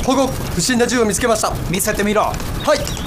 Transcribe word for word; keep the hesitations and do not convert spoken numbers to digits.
保護不審な銃を見つけました。 見せてみろ。 はい。